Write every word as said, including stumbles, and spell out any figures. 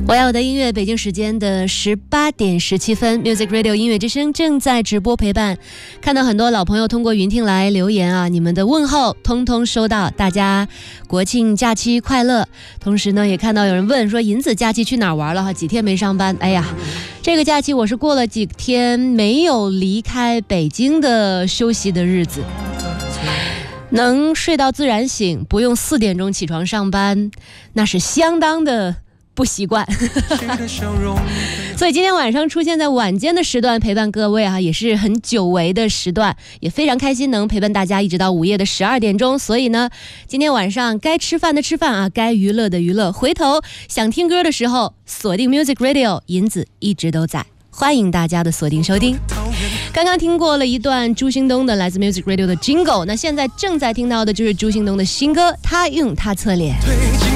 我要我的音乐，北京时间的十八点十七分 Music Radio 音乐之声正在直播陪伴。看到很多老朋友通过云听来留言啊，你们的问候通通收到，大家国庆假期快乐。同时呢，也看到有人问说银子假期去哪儿玩了哈？几天没上班？哎呀，这个假期我是过了几天没有离开北京的休息的日子，能睡到自然醒，不用四点钟起床上班，那是相当的不习惯所以今天晚上出现在晚间的时段陪伴各位啊，也是很久违的时段，也非常开心能陪伴大家一直到午夜的十二点钟。所以呢，今天晚上该吃饭的吃饭啊，该娱乐的娱乐，回头想听歌的时候锁定 Music Radio， 银子一直都在，欢迎大家的锁定收听。刚刚听过了一段朱兴东的来自 Music Radio 的 Jingle， 那现在正在听到的就是朱兴东的新歌《他用他侧脸》。